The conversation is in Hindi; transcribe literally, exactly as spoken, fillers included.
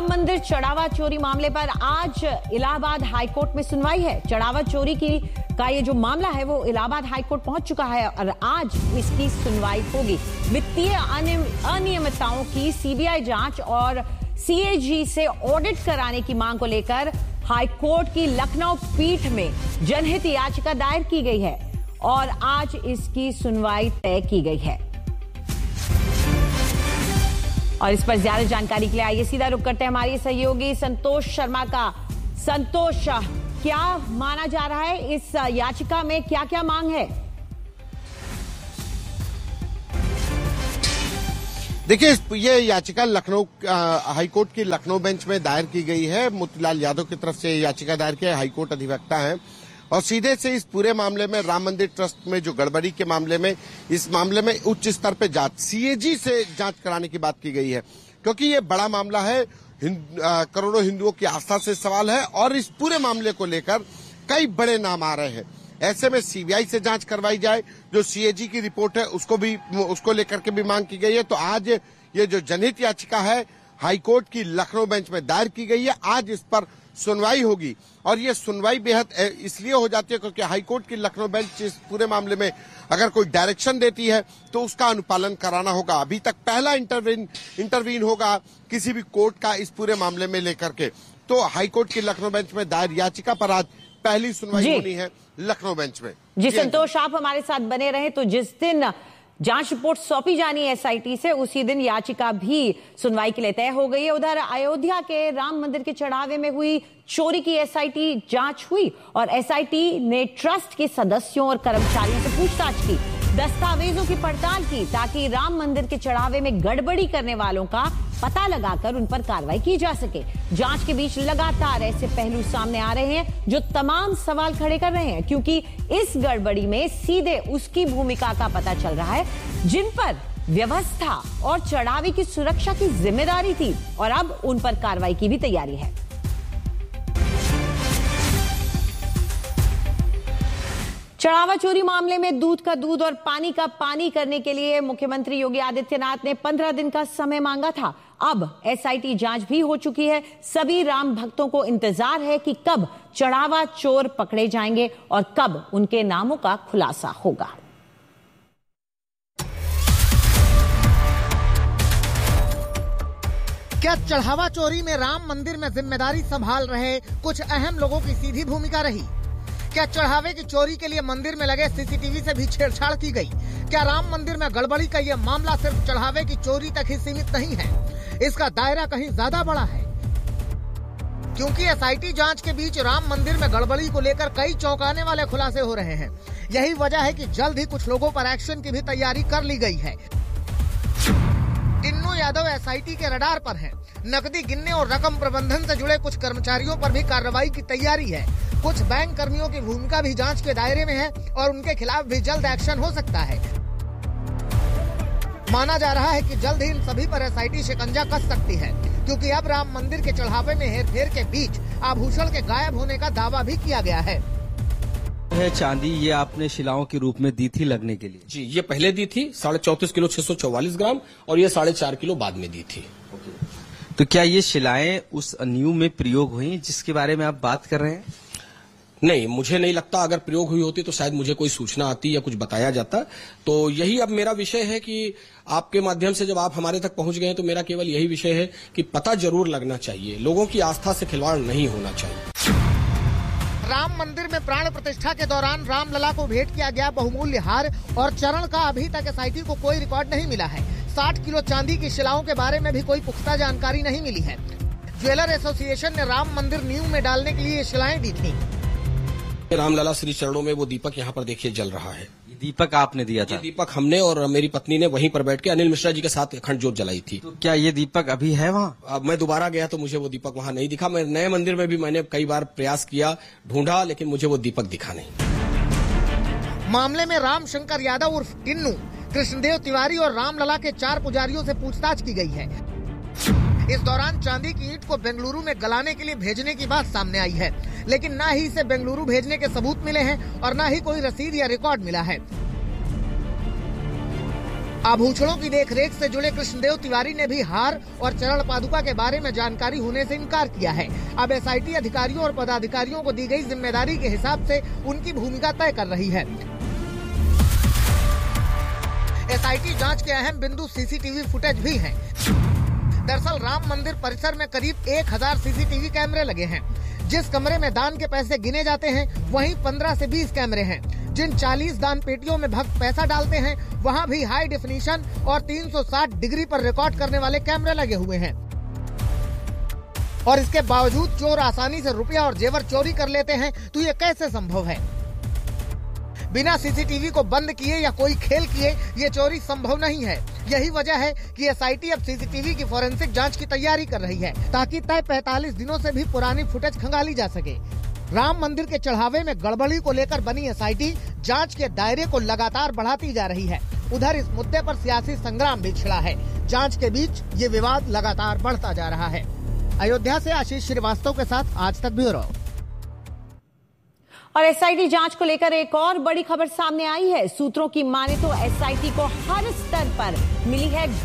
राम मंदिर चढ़ावा चोरी मामले पर आज इलाहाबाद हाईकोर्ट में सुनवाई है। चढ़ावा चोरी की का ये जो मामला है वो इलाहाबाद हाईकोर्ट पहुंच चुका है और आज इसकी सुनवाई होगी। वित्तीय अनियमितताओं की सीबीआई जांच और सीएजी से ऑडिट कराने की मांग को लेकर हाईकोर्ट की लखनऊ पीठ में जनहित याचिका दायर की गई है और आज इसकी सुनवाई तय की गई है। और इस पर ज्यादा जानकारी के लिए आइए सीधा रुख करते हैं हमारे सहयोगी संतोष शर्मा का। संतोष, क्या माना जा रहा है इस याचिका में, क्या क्या मांग है? देखिए, ये याचिका लखनऊ हाईकोर्ट की लखनऊ बेंच में दायर की गई है। मोतीलाल यादव की तरफ से याचिका दायर की है, हाईकोर्ट अधिवक्ता हैं और सीधे से इस पूरे मामले में राम मंदिर ट्रस्ट में जो गड़बड़ी के मामले में इस मामले में उच्च स्तर पे जांच सीएजी से जांच कराने की बात की गई है, क्योंकि ये बड़ा मामला है। हिंद, आ, करोड़ों हिंदुओं की आस्था से सवाल है और इस पूरे मामले को लेकर कई बड़े नाम आ रहे हैं। ऐसे में सीबीआई से जांच करवाई जाए, जो सीएजी की रिपोर्ट है उसको भी उसको लेकर के भी मांग की गई है। तो आज ये जो जनहित याचिका है हाईकोर्ट की लखनऊ बेंच में दायर की गई है, आज इस पर सुनवाई होगी और ये सुनवाई बेहद इसलिए हो जाती है क्योंकि हाईकोर्ट की लखनऊ बेंच इस पूरे मामले में अगर कोई डायरेक्शन देती है तो उसका अनुपालन कराना होगा। अभी तक पहला इंटरवीन इंटरवीन होगा किसी भी कोर्ट का इस पूरे मामले में लेकर के। तो हाईकोर्ट की लखनऊ बेंच में दायर याचिका पर आज पहली सुनवाई होनी है लखनऊ बेंच में। जी संतोष, आप हमारे साथ बने रहे। तो जिस दिन जांच रिपोर्ट सौंपी जानी है एसआईटी से, उसी दिन याचिका भी सुनवाई के लिए तय हो गई है। उधर अयोध्या के राम मंदिर के चढ़ावे में हुई चोरी की एसआईटी जांच हुई और एसआईटी ने ट्रस्ट के सदस्यों और कर्मचारियों से पूछताछ की, दस्तावेजों की पड़ताल की ताकि राम मंदिर के चढ़ावे में गड़बड़ी करने वालों का पता लगाकर उन पर कार्रवाई की जा सके। जांच के बीच लगातार ऐसे पहलू सामने आ रहे हैं जो तमाम सवाल खड़े कर रहे हैं, क्योंकि इस गड़बड़ी में सीधे उसकी भूमिका का पता चल रहा है जिन पर व्यवस्था और चढ़ावे की सुरक्षा की जिम्मेदारी थी और अब उन पर कार्रवाई की भी तैयारी है। चढ़ावा चोरी मामले में दूध का दूध और पानी का पानी करने के लिए मुख्यमंत्री योगी आदित्यनाथ ने पंद्रह दिन का समय मांगा था। अब एसआईटी जांच भी हो चुकी है। सभी राम भक्तों को इंतजार है कि कब चढ़ावा चोर पकड़े जाएंगे और कब उनके नामों का खुलासा होगा। क्या चढ़ावा चोरी में राम मंदिर में जिम्मेदारी संभाल रहे कुछ अहम लोगों की सीधी भूमिका रही? क्या चढ़ावे की चोरी के लिए मंदिर में लगे सीसीटीवी से भी छेड़छाड़ की गई? क्या राम मंदिर में गड़बड़ी का यह मामला सिर्फ चढ़ावे की चोरी तक ही सीमित नहीं है, इसका दायरा कहीं ज्यादा बड़ा है? क्योंकि एसआईटी जांच के बीच राम मंदिर में गड़बड़ी को लेकर कई चौंकाने वाले खुलासे हो रहे हैं। यही वजह है कि जल्द ही कुछ लोगों पर एक्शन की भी तैयारी कर ली गई है। टिन्नू यादव एसआईटी के रडार पर हैं। नकदी गिनने और रकम प्रबंधन से जुड़े कुछ कर्मचारियों पर भी कार्रवाई की तैयारी है। कुछ बैंक कर्मियों की भूमिका भी जांच के दायरे में है और उनके खिलाफ भी जल्द एक्शन हो सकता है। माना जा रहा है कि जल्द ही इन सभी पर एसआईटी शिकंजा कस सकती है, क्योंकि अब राम मंदिर के चढ़ावे में हेरफेर के बीच आभूषण के गायब होने का दावा भी किया गया है। है चांदी, ये आपने शिलाओं के रूप में दी थी लगने के लिए? जी, ये पहले दी थी साढ़े चौतीस किलो छह सौ चौवालीस ग्राम और ये साढ़े चार किलो बाद में दी थी। तो क्या ये शिलाएं उस नींव में प्रयोग हुई जिसके बारे में आप बात कर रहे हैं? नहीं, मुझे नहीं लगता। अगर प्रयोग हुई होती तो शायद मुझे कोई सूचना आती या कुछ बताया जाता। तो यही अब मेरा विषय है कि आपके माध्यम से जब आप हमारे तक पहुंच गए तो मेरा केवल यही विषय है कि पता जरूर लगना चाहिए, लोगों की आस्था से खिलवाड़ नहीं होना चाहिए। राम मंदिर में प्राण प्रतिष्ठा के दौरान रामलला को भेंट किया गया बहुमूल्य हार और चरण का अभी तक एसआईटी को कोई रिकॉर्ड नहीं मिला है। साठ किलो चांदी की शिलाओं के बारे में भी कोई पुख्ता जानकारी नहीं मिली है। ज्वेलर एसोसिएशन ने राम मंदिर नींव में डालने के लिए शिलाएं दी थी। रामलला श्री चरणों में वो दीपक यहाँ पर देखिए जल रहा है। ये दीपक आपने दिया था? ये दीपक हमने और मेरी पत्नी ने वहीं पर बैठ के अनिल मिश्रा जी के साथ अखंड ज्योत जलाई थी। तो क्या ये दीपक अभी है वहाँ? अब मैं दोबारा गया तो मुझे वो दीपक वहाँ नहीं दिखा। मैं नए मंदिर में भी मैंने कई बार प्रयास किया, ढूंढा, लेकिन मुझे वो दीपक दिखा नहीं। मामले में राम शंकर यादव उर्फ टिन्नू, कृष्णदेव तिवारी और रामलला के चार पुजारियों से पूछताछ की गई है। इस दौरान चांदी की ईंट को बेंगलुरु में गलाने के लिए भेजने की बात सामने आई है, लेकिन न ही इसे बेंगलुरु भेजने के सबूत मिले हैं और न ही कोई रसीद या रिकॉर्ड मिला है। आभूषणों की देखरेख से जुड़े कृष्णदेव तिवारी ने भी हार और चरण पादुका के बारे में जानकारी होने से इनकार किया है। अब एसआईटी अधिकारियों और पदाधिकारियों को दी गई जिम्मेदारी के हिसाब से उनकी भूमिका तय कर रही है। एसआईटी जांच के अहम बिंदु सीसीटीवी फुटेज भी हैं। दरअसल राम मंदिर परिसर में करीब एक हजार सीसीटीवी कैमरे लगे हैं। जिस कमरे में दान के पैसे गिने जाते हैं वहीं पंद्रह से बीस कैमरे हैं। जिन चालीस दान पेटियों में भक्त पैसा डालते हैं वहां भी हाई डेफिनेशन और तीन सौ साठ डिग्री पर रिकॉर्ड करने वाले कैमरे लगे हुए हैं। और इसके बावजूद चोर आसानी से रुपया और जेवर चोरी कर लेते हैं, तो ये कैसे संभव है? बिना सीसीटीवी को बंद किए या कोई खेल किए ये चोरी संभव नहीं है। यही वजह है कि एसआईटी अब सीसीटीवी की फोरेंसिक जांच की तैयारी कर रही है, ताकि तय पैंतालीस दिनों से भी पुरानी फुटेज खंगाली जा सके। राम मंदिर के चढ़ावे में गड़बड़ी को लेकर बनी एसआईटी जांच के दायरे को लगातार बढ़ाती जा रही है। उधर इस मुद्दे पर सियासी संग्राम भी छिड़ा है। जांच के बीच ये विवाद लगातार बढ़ता जा रहा है। अयोध्या से आशीष श्रीवास्तव के साथ आज तक ब्यूरो। और एसआईटी जांच को लेकर एक और बड़ी खबर सामने आई है। सूत्रों की माने तो एसआईटी को हर स्तर पर मिली है